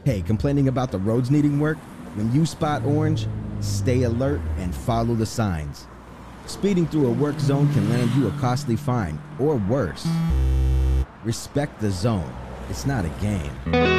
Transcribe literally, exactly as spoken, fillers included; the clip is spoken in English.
Hey, complaining about the roads needing work? When you spot orange, stay alert and follow the signs. Speeding through a work zone can land you a costly fine, or worse. Respect the zone. It's not a game.